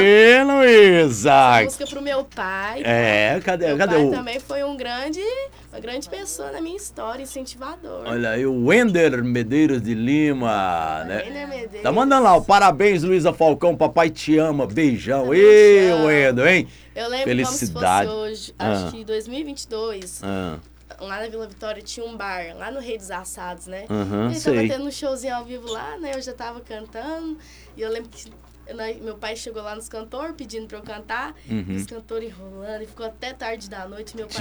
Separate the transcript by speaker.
Speaker 1: Aí, Luísa!
Speaker 2: Música pro meu pai.
Speaker 1: Cadê
Speaker 2: Meu pai
Speaker 1: o...
Speaker 2: também foi uma grande pessoa na minha história, incentivador.
Speaker 1: Olha aí, o Wender Medeiros de Lima, né?
Speaker 2: Wender Medeiros.
Speaker 1: Tá mandando lá, parabéns, Luísa Falcão, papai te ama, beijão.
Speaker 2: Também te
Speaker 1: Ê,
Speaker 2: amo.
Speaker 1: Wender, hein?
Speaker 2: Eu lembro
Speaker 1: Felicidade.
Speaker 2: como se fosse hoje, acho que 2022,
Speaker 1: Ah,
Speaker 2: lá na Vila Vitória tinha um bar, lá no Rei dos Assados, né?
Speaker 1: aham,
Speaker 2: E tava
Speaker 1: sei.
Speaker 2: tendo um showzinho ao vivo lá, né? Eu já tava cantando, e eu lembro que meu pai chegou lá nos cantores pedindo pra eu cantar, e os cantores enrolando, e ficou até tarde da noite, meu pai